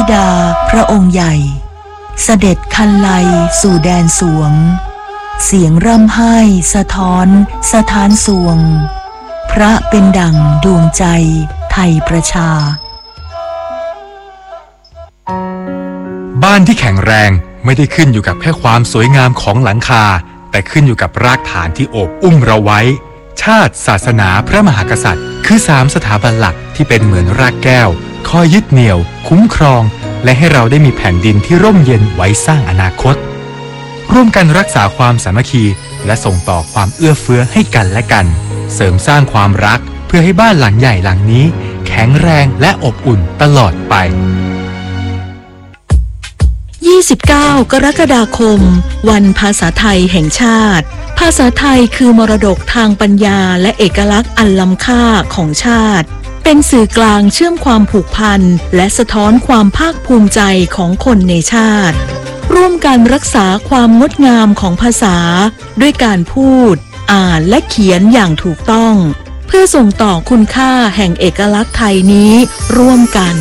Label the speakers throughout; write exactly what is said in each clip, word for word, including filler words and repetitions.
Speaker 1: ดาพระองค์ใหญ่เสด็จคันไลสู่แดนสวงเสียงร่ำไห้สะท้อนสถานสวงพระเป็นดั่งดวงใจไทยประชา
Speaker 2: บ้านที่แข็งแรงไม่ได้ขึ้นอยู่กับแค่ความสวยงามของหลังคาแต่ขึ้นอยู่กับรากฐานที่โอบอุ้มเราไว้ชาติศาสนาพระมหากษัตริย์คือสามสถาบันหลักที่เป็นเหมือนรากแก้วคอยยึดเหนี่ยวคุ้มครองและให้เราได้มีแผ่นดินที่ร่มเย็นไว้สร้างอนาคตร่วมกันรักษาความสามัคคีและส่งต่อความเอื้อเฟื้อให้กันและกันเสริมสร้างความรักเพื่อให้บ้านหลังใหญ่หลังนี้แข็งแรงและอบอุ่นตลอดไป
Speaker 1: ยี่สิบเก้ากรกฎาคมวันภาษาไทยแห่งชาติภาษาไทยคือมรดกทางปัญญาและเอกลักษณ์อันล้ำค่าของชาติเป็นสื่อกลางเชื่อมความผูกพันและสะท้อนความภาคภูมิใจของคนในชาติร่วมกันรักษาความงดงามของภาษาด้วยการพูดอ่านและเขียนอย่างถูกต้องเพื่อส่งต่อคุณค่าแห่งเอกลักษณ์ไทยนี้ร่วมกัน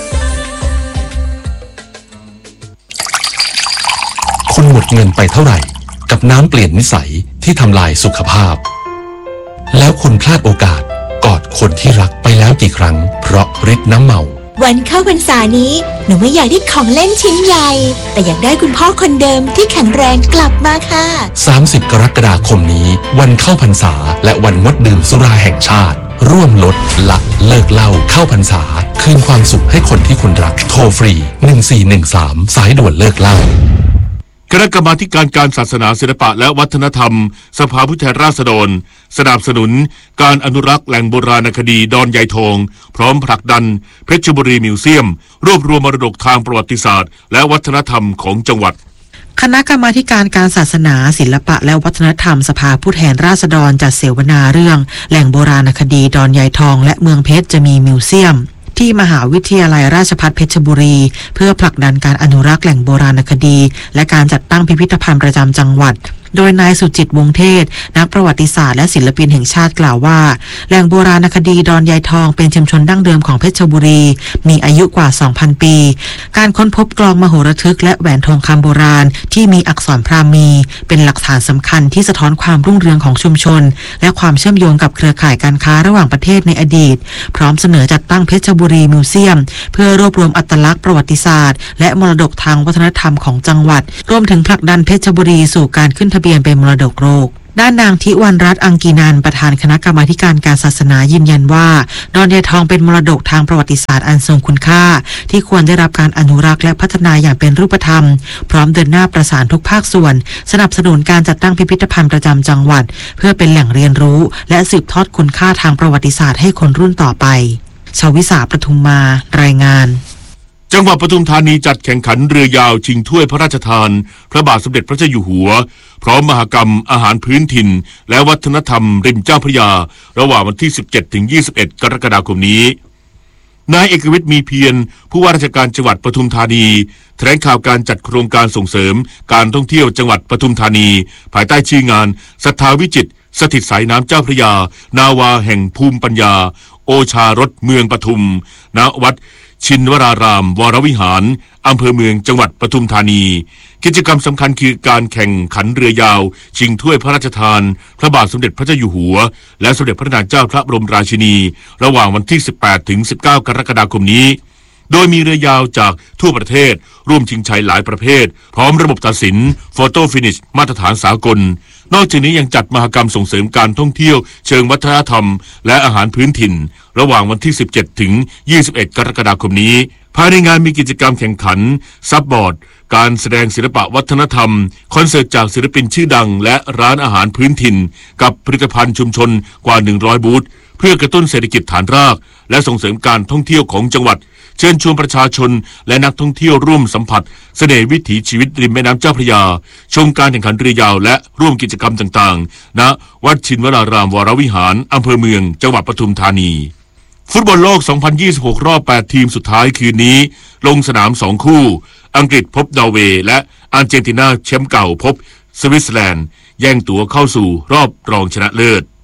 Speaker 3: คุณหมดเงินไปเท่าไหร่กับน้ำเปลี่ยนนิสัยที่ทำลายสุขภาพแล้วคุณพลาดโอกาสกอดคนที่รักไปแล้วกี่ครั้งเพราะฤทธิ์น้ำเมา
Speaker 4: วันเข้าพรรษานี้หนูไม่อยากได้ของเล่นชิ้นใหญ่แต่อยากได้คุณพ่อคนเดิมที่แข็งแรงกลับมาค่ะ
Speaker 3: สามสิบกรกฎาคมนี้วันเข้าพรรษาและวันงดดื่มสุราแห่งชาติร่วมลดละเลิกเหล้าเข้าพรรษาคืนความสุขให้คนที่คุณรักโทรฟรีหนึ่งสี่หนึ่งสามสายด่วนเลิกเหล้า
Speaker 5: คณะกรรมาธิการการศาสนาศิลปะและวัฒนธรรมสภาผู้แทนราษฎรสนับสนุนการอนุรักษ์แหล่งโบราณคดีดอนยายทองพร้อมผลักดันเพชรบุรีมิวเซียมรวบรวมมรดกทางประวัติศาสตร์และวัฒนธรรมของจังหวัด
Speaker 6: คณะกรรมาธิการการศาสนาศิลปะและวัฒนธรรมสภาผู้แทนราษฎรจัดเสวนาเรื่องแหล่งโบราณคดีดอนยายทองและเมืองเพชรจะมีมิวเซียมที่มหาวิทยาลัยราชภัฏเพชรบุรีเพื่อผลักดันการอนุรักษ์แหล่งโบราณคดีและการจัดตั้งพิพิธภัณฑ์ประจำจังหวัดโดยนายสุจิตวงศ์เทศนักประวัติศาสตร์และศิลปินแห่งชาติกล่าวว่าแหล่งโบราณคดีดอนยายทองเป็นชุมชนดั้งเดิมของเพชรบุรีมีอายุกว่า สองพัน ปีการค้นพบกลองมโหระทึกและแหวนทองคำโบราณที่มีอักษรพราหมีเป็นหลักฐานสำคัญที่สะท้อนความรุ่งเรืองของชุมชนและความเชื่อมโยงกับเครือข่ายการค้าระหว่างประเทศในอดีตพร้อมเสนอจัดตั้งเพชรบุรีมิวเซียมเพื่อรวบรวมอัตลักษณ์ประวัติศาสตร์และมรดกทางวัฒนธรรมของจังหวัดรวมถึงผลักดันเพชรบุรีสู่การขึ้นทะเบียนเป็นมรดกโลกด้านนางทิวรรณรัตน์อังกีนันท์ประธานคณะกรรมาธิการการศาสนายืนยันว่าดอนยายทองเป็นมรดกทางประวัติศาสตร์อันทรงคุณค่าที่ควรได้รับการอนุรักษ์และพัฒนาอย่างเป็นรูปธรรมพร้อมเดินหน้าประสานทุกภาคส่วนสนับสนุนการจัดตั้งพิพิธภัณฑ์ประจำจังหวัดเพื่อเป็นแหล่งเรียนรู้และสืบทอดคุณค่าทางประวัติศาสตร์ให้คนรุ่นต่อไปชวิสาประทุมมารายงาน
Speaker 5: จังหวัดปทุมธานีจัดแข่งขันเรือยาวชิงถ้วยพระราชทานพระบาทสมเด็จพระเจ้าอยู่หัวพร้อมมหกรรมอาหารพื้นถิ่นและวัฒนธรรมริมเจ้าพระยาระหว่างวันที่สิบเจ็ดถึงยี่สิบเอ็ดกรกฎาคมนี้นายเอกวิทย์มีเพียรผู้ว่าราชการจังหวัดปทุมธานีแถลงข่าวการจัดโครงการส่งเสริมการท่องเที่ยวจังหวัดปทุมธานีภายใต้ชื่องานศรัทธาวิจิตรสถิตสายน้ำเจ้าพระยานาวาแห่งภูมิปัญญาโอชารสเมืองปทุมณวัดชินวรารามวรวิหารอำเภอเมืองจังหวัดปทุมธานีกิจกรรมสำคัญคือการแข่งขันเรือยาวชิงถ้วยพระราชทานพระบาทสมเด็จพระเจ้าอยู่หัวและสมเด็จพระนางเจ้าพระบรมราชินีระหว่างวันที่สิบแปดถึงสิบเก้ากรกฎาคมนี้โดยมีเรือยาวจากทั่วประเทศร่วมชิงชัยหลายประเภทพร้อมระบบตัดสินโฟโต้ฟินิชมาตรฐานสากลนอกจากนี้ยังจัดมหกรรมส่งเสริมการท่องเที่ยวเชิงวัฒนธรรมและอาหารพื้นถิ่นระหว่างวันที่สิบเจ็ดถึงยี่สิบเอ็ดกรกฎาคมนี้ภายในงานมีกิจกรรมแข่งขันซับบอร์ดการแสดงศิลปะวัฒนธรรมคอนเสิร์ตจากศิลปินชื่อดังและร้านอาหารพื้นถิ่นกับผลิตภัณฑ์ชุมชนกว่าหนึ่งร้อยบูธเพื่อกระตุ้นเศรษฐกิจฐานรากและส่งเสริมการท่องเที่ยวของจังหวัดเชิญชวนประชาชนและนักท่องเที่ยวร่วมสัมผัสเสน่ห์วิถีชีวิตริมแม่น้ำเจ้าพระยาชมการแข่งขันเรือยาวและร่วมกิจกรรมต่างๆณวัดชินวรารามวรวิหารอำเภอเมืองจังหวัดปทุมธานีฟุตบอลโลก สองพันยี่สิบหก รอบ แปด ทีมสุดท้ายคืนนี้ลงสนามสองคู่อังกฤษพบนอร์เวย์และอาร์เจนตินาแชมป์เก่าพบสวิตเซอร์แลนด์แย่งตั๋วเข้าสู่รอบรองชนะเลิศ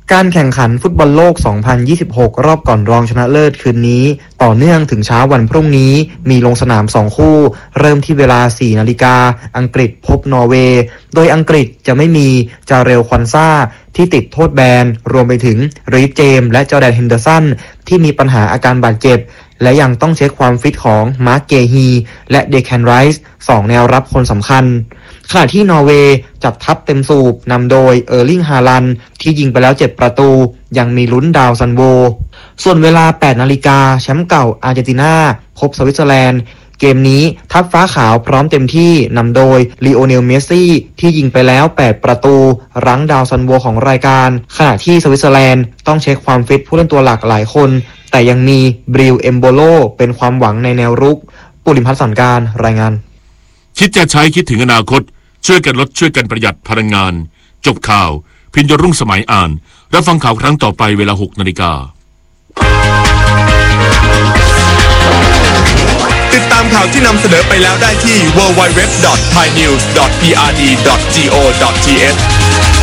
Speaker 7: การแข่งขันฟุตบอลโลก สองพันยี่สิบหก รอบก่อนรองชนะเลิศคืนนี้ต่อเนื่องถึงเช้าวันพรุ่งนี้มีลงสนามสองคู่เริ่มที่เวลา สี่นาฬิกาอังกฤษพบนอร์เวย์โดยอังกฤษจะไม่มีจาเรลควันซ่าที่ติดโทษแบนรวมไปถึงรีฟเจมส์และจอร์แดนเฮนเดอร์สันที่มีปัญหาอาการบาดเจ็บและยังต้องเช็คความฟิตของมาร์คเกฮีและเดแคนไรส์สองแนวรับคนสำคัญขณะที่นอร์เวย์จัดทัพเต็มสูบนำโดยเออร์ลิงฮาลันด์ที่ยิงไปแล้วเจ็ดประตูยังมีลุ้นดาวซันโวส่วนเวลา แปดนาฬิกาแชมป์เก่าอาร์เจนตินาพบสวิตเซอร์แลนด์เกมนี้ทัพฟ้าขาวพร้อมเต็มที่นำโดยลีโอเนลเมสซี่ที่ยิงไปแล้วแปดประตูรั้งดาวซันโวของรายการขณะที่สวิตเซอร์แลนด์ต้องเช็คความฟิตผู้เล่นตัวหลักหลายคนแต่ยังมีบริลเอมโบโลเป็นความหวังในแนวรุกปุริพัฒน์สันการรายงาน
Speaker 5: คิดจะใช้คิดถึงอนาคตช่วยกันลดช่วยกันประหยัดพลังงานจบข่าวพินยรุ่งสมัยอ่านรับฟังข่าวครั้งต่อไปเวลา หกนาฬิกา
Speaker 8: ติดตามข่าวที่นำเสนอไปแล้วได้ที่ ดับเบิลยู ดับเบิลยู ดับเบิลยู ดอท ไทยนิวส์ ดอท พี อาร์ ดี ดอท จี โอ ดอท ที เอช